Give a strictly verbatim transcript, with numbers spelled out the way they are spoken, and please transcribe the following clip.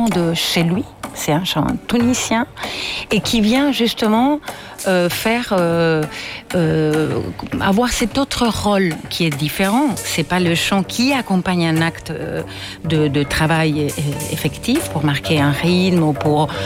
de chez lui. C'est un chant tunisien et qui vient justement euh, faire euh, euh, avoir cet autre rôle qui est différent. C'est pas le chant qui accompagne un acte de, de travail effectif pour marquer un rythme ou pour